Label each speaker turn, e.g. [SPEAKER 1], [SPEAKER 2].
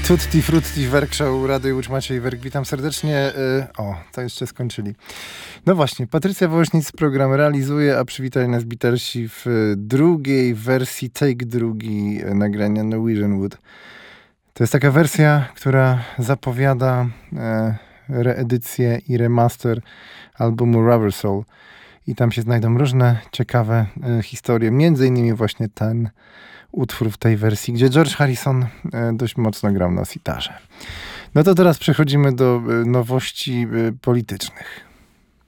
[SPEAKER 1] Tutti Frutti Werk Show, Radio Łódź, Maciej Werk. Witam serdecznie. To jeszcze skończyli. No właśnie, Patrycja Wołośnic program realizuje, a przywitali nas Beatlesi w drugiej wersji, take drugi nagrania Norwegian Wood. To jest taka wersja, która zapowiada reedycję i remaster albumu Rubber Soul. I tam się znajdą różne ciekawe historie, między innymi właśnie ten utwór w tej wersji, gdzie George Harrison dość mocno grał na sitarze. No to teraz przechodzimy do nowości politycznych.